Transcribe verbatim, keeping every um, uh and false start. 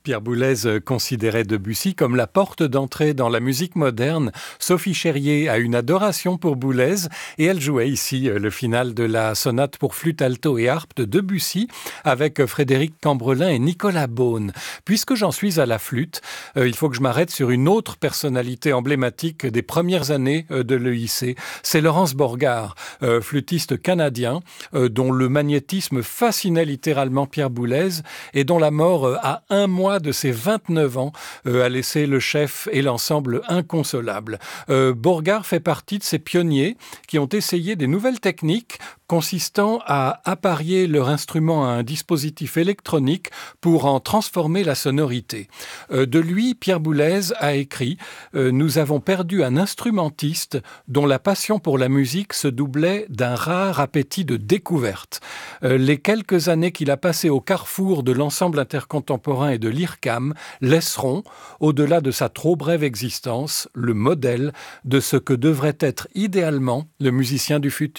Pierre Boulez considérait Debussy comme la porte d'entrée dans la musique moderne. Sophie Cherrier a une adoration pour Boulez et elle jouait ici le final de la sonate pour flûte alto et harpe de Debussy avec Frédéric Cambrelin et Nicolas Beaune. Puisque j'en suis à la flûte, euh, il faut que je m'arrête sur une autre personnalité emblématique des premières années euh, de l'E I C. C'est Laurence Borgard, euh, flûtiste canadien, euh, dont le magnétisme fascinait littéralement Pierre Boulez et dont la mort euh, à un mois de ses vingt-neuf ans euh, a laissé le chef et l'ensemble inconsolables. Euh, Borgard fait partie de ces pionniers qui ont essayé des nouvelles techniques consistant à apparier leur instrument à un dispositif électronique pour en transformer la sonorité. Euh, de lui, Pierre Boulez a écrit euh, « Nous avons perdu un instrumentiste dont la passion pour la musique se doublait d'un rare appétit de découverte. Euh, les quelques années qu'il a passées au carrefour de l'ensemble intercontemporain et de l'I R C A M laisseront, au-delà de sa trop brève existence, le modèle de ce que devrait être idéalement le musicien du futur. »